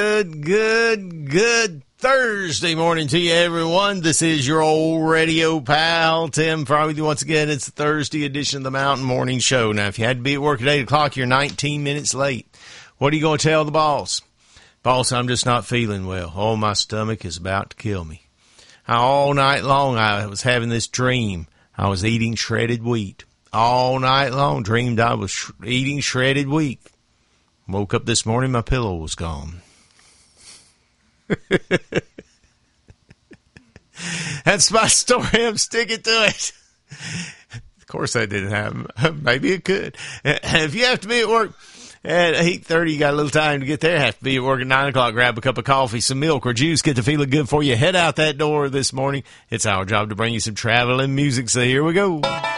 Good Thursday morning to you, everyone. This is your old radio pal, Tim Frothy. Once again, it's the Thursday edition of the Mountain Morning Show. Now, if you had to be at work at 8 o'clock, you're 19 minutes late. What are you going to tell the boss? Boss, I'm just not feeling well. Oh, my stomach is about to kill me. All night long, I was having this dream. I was eating shredded wheat. All night long, dreamed I was eating shredded wheat. Woke up this morning, my pillow was gone. That's my story. I'm sticking to it. Of course that didn't happen. Maybe it could. If you have to be at work at 8:30, you got a little time to get there. Have to be at work at 9 o'clock. Grab a cup of coffee, some milk or juice. Get to feeling good for you. Head out that door this morning. It's our job to bring you some travel and music. So here we go.